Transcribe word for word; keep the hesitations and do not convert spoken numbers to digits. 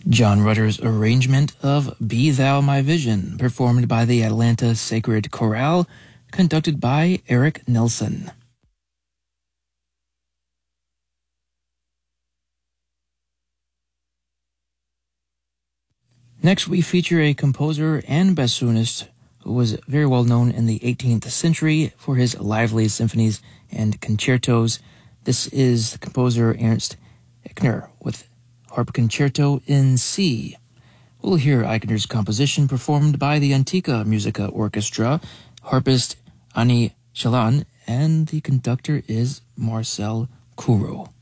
John Rutter's arrangement of Be Thou My Vision, performed by the Atlanta Sacred Chorale, conducted by Eric Nelson. Next, we feature a composer and bassoonist who was very well known in the eighteenth century for his lively symphonies and concertos. This is the composer Ernst Eichner with Harp Concerto in C. We'll hear Eichner's composition performed by the Antica Musica Orchestra, harpist Annie Chalan, and the conductor is Marcel Kouro.